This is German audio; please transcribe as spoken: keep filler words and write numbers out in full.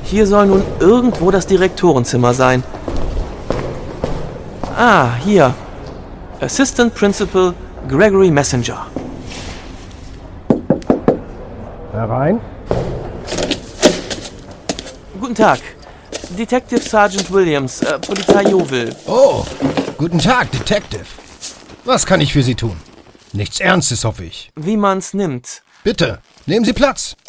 Hier soll nun irgendwo das Direktorenzimmer sein. Ah, hier. Assistant Principal Gregory Messenger. Herein. Guten Tag. Detective Sergeant Williams, äh, Polizei Yeovil. Oh, guten Tag, Detective. Was kann ich für Sie tun? Nichts Ernstes, hoffe ich. Wie man's nimmt. Bitte, nehmen Sie Platz.